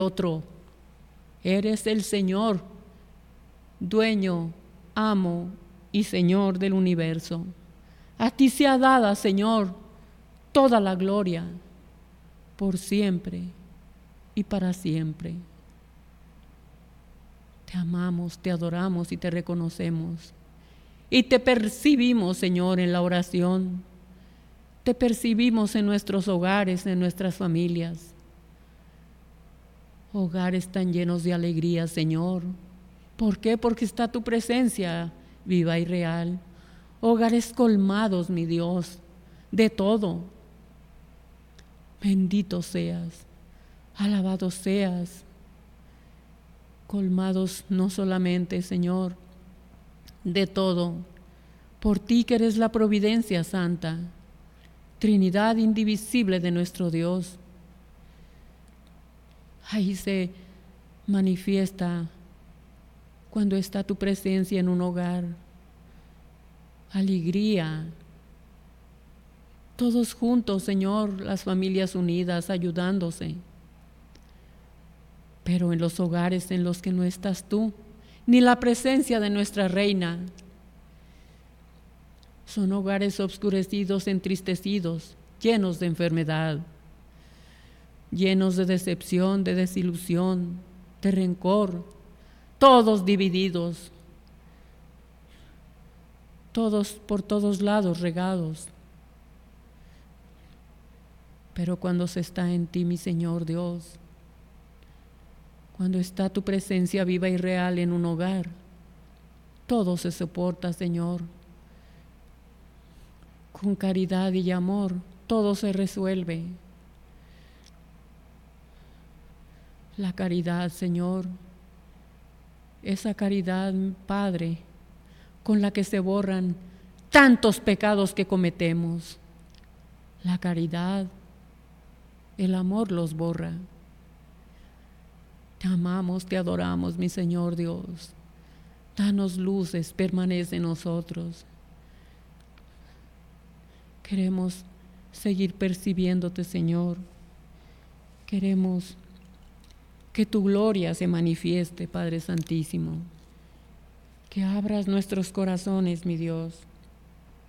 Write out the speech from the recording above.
otro. Eres el Señor, dueño, amo y Señor del universo. A ti sea dada, Señor, toda la gloria, por siempre y para siempre. Te amamos, te adoramos y te reconocemos. Y te percibimos, Señor, en la oración. Te percibimos en nuestros hogares, en nuestras familias. Hogares tan llenos de alegría, Señor. ¿Por qué? Porque está tu presencia viva y real. Hogares colmados, mi Dios, de todo. Bendito seas, alabado seas. Colmados no solamente, Señor, de todo. Por ti que eres la providencia santa, Trinidad indivisible de nuestro Dios. Ahí se manifiesta cuando está tu presencia en un hogar. Alegría. Todos juntos, Señor, las familias unidas, ayudándose. Pero en los hogares en los que no estás tú, ni la presencia de nuestra Reina, son hogares obscurecidos, entristecidos, llenos de enfermedad, llenos de decepción, de desilusión, de rencor, todos divididos, todos por todos lados regados. Pero cuando se está en ti, mi Señor Dios, cuando está tu presencia viva y real en un hogar, todo se soporta, Señor. Con caridad y amor, todo se resuelve. La caridad, Señor, esa caridad, Padre, con la que se borran tantos pecados que cometemos. La caridad, el amor los borra. Te amamos, te adoramos, mi Señor Dios. Danos luces, permanece en nosotros. Queremos seguir percibiéndote, Señor. Queremos que tu gloria se manifieste, Padre Santísimo. Que abras nuestros corazones, mi Dios.